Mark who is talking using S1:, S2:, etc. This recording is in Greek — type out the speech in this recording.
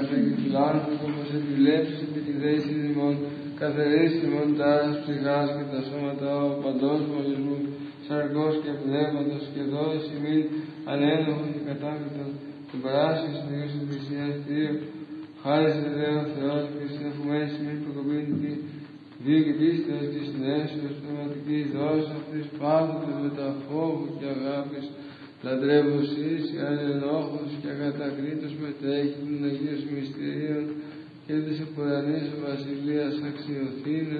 S1: αγαθέ και φιλάνθρωπο, όπως επιλέψεις επί τη δέση ημών, καθαρίσει ημών τάρας ψυχάς και τα σώματα παντός μολυσμού, σαρκός και πνεύματος και δώσεις ημίν ανένοχων και κατάκριτων, την παράσχεση του Υιού της Θυσίας Θείο, χάρις σε Θεό Θεός και συνεχουμένης ημίν προκοπήν τη βίου και πίστεως της νέσεως πνευματικής δώσης αυτής πάντοτε με τα φόβου και αγάπης, λατρεύουσης και ανενόχος και ακατακρίτως μετέχει των Αγίων Μυστηρίων και της Επουρανής Βασιλείας αξιοθήνε